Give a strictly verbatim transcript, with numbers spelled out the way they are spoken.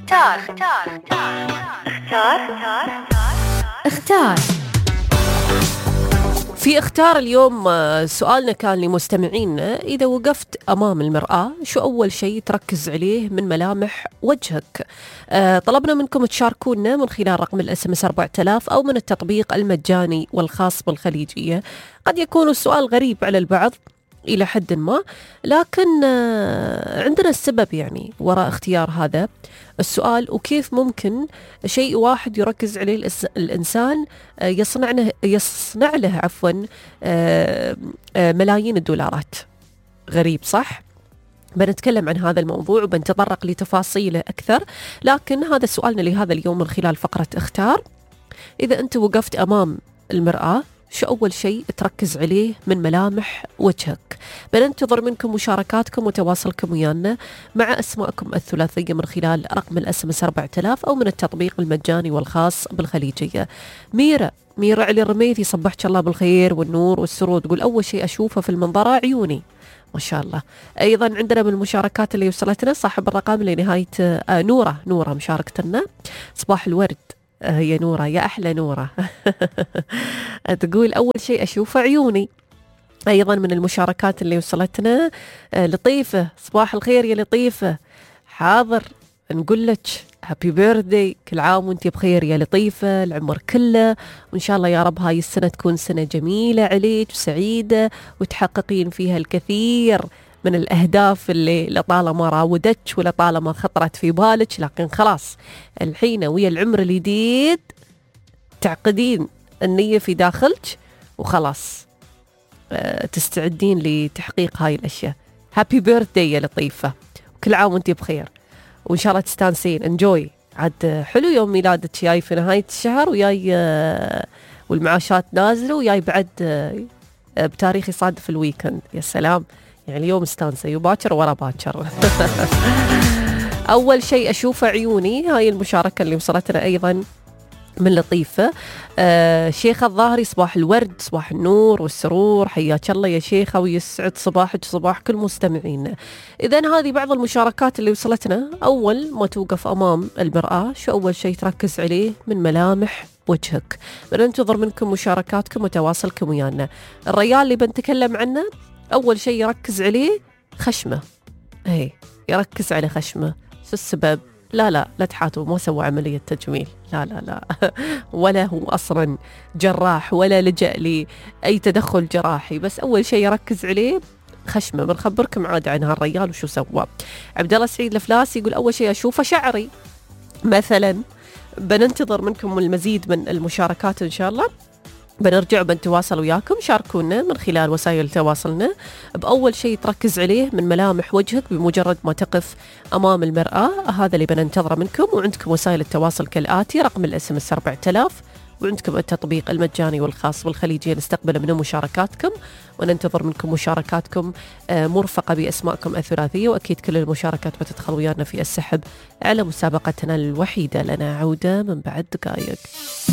اختار اختار اختار اختار في اختار اليوم. سؤالنا كان لمستمعينا: إذا وقفت أمام المرآة شو أول شيء تركز عليه من ملامح وجهك؟ طلبنا منكم تشاركونا من خلال رقم الاس ام اس أربعة آلاف أو من التطبيق المجاني والخاص بالخليجية. قد يكون السؤال غريب على البعض إلى حد ما، لكن عندنا السبب يعني وراء اختيار هذا السؤال، وكيف ممكن شيء واحد يركز عليه الإنسان يصنع له يصنع له عفوا ملايين الدولارات. غريب صح؟ بنتكلم عن هذا الموضوع وبنتطرق لتفاصيله أكثر، لكن هذا سؤالنا لهذا اليوم من خلال فقرة اختار. إذا أنت وقفت أمام المرآة شو أول شيء تركز عليه من ملامح وجهك؟ بننتظر منكم مشاركاتكم وتواصلكم ويانا مع أسماءكم الثلاثية من خلال رقم الاس ام اس أربعة آلاف أو من التطبيق المجاني والخاص بالخليجية. ميرا ميرا علي الرميثي صبحك الله بالخير والنور والسرور، تقول أول شيء أشوفه في المنظرة عيوني. ما شاء الله. أيضا عندنا من المشاركات اللي وصلتنا صاحب الرقم اللي نهاية آه نورة نورة مشاركتنا. صباح الورد هي نورة، يا أحلى نورة. تقول أول شيء أشوفه عيوني. أيضا من المشاركات اللي وصلتنا لطيفة، صباح الخير يا لطيفة. حاضر نقول لك هابي بيرثدي، كل عام وانت بخير يا لطيفة، العمر كله، وإن شاء الله يا رب هاي السنة تكون سنة جميلة عليك وسعيدة وتحققين فيها الكثير من الأهداف اللي لطالما راودتك ولطالما خطرت في بالك، لكن خلاص الحين ويا العمر الجديد تعقدين النية في داخلك وخلاص أه تستعدين لتحقيق هاي الأشياء. هابي بيرثدي يا لطيفة، وكل عام وانت بخير، وإن شاء الله تستانسين. انجوي عاد، حلو يوم ميلادك جاي في نهاية الشهر وياي أه والمعاشات نازلة وياي بعد أه بتاريخ يصادف الويكند. يا سلام، يعني اليوم استانسة يباكر ورا باكر. أول شيء أشوفه عيوني، هاي المشاركة اللي وصلتنا أيضا من لطيفة. آه شيخة الظاهري صباح الورد، صباح النور والسرور، حياك الله يا شيخة ويسعد صباحك صباح كل مستمعين. إذن هذه بعض المشاركات اللي وصلتنا. أول ما توقف أمام المرآة شو أول شيء تركز عليه من ملامح وجهك؟ بننتظر منكم مشاركاتكم وتواصلكم ويانا. الرجال اللي بنتكلم عنه أول شيء يركز عليه خشمه. ايه يركز على خشمه. شو السبب؟ لا لا لا تحاتوا، ما سوى عملية تجميل، لا لا لا. ولا هو أصلا جراح ولا لجأ لأي تدخل جراحي، بس أول شيء يركز عليه خشمه. بنخبركم عاد عن هالرجال وشو سوى. عبد الله سعيد الفلاسي يقول أول شيء أشوفه شعري مثلا. بننتظر منكم المزيد من المشاركات إن شاء الله. بنرجع بنتواصل وياكم، شاركونا من خلال وسائل تواصلنا بأول شيء تركز عليه من ملامح وجهك بمجرد ما تقف أمام المرآة. هذا اللي بننتظره منكم. وعندكم وسائل التواصل كالآتي: رقم الاس ام اس أربعة آلاف، وعندكم التطبيق المجاني والخاص بالخليجية. نستقبل من مشاركاتكم وننتظر منكم مشاركاتكم مرفقة بأسماءكم الثلاثية، وأكيد كل المشاركات بتدخل ويانا في السحب على مسابقتنا الوحيدة لنا عودة من بعد دقائق.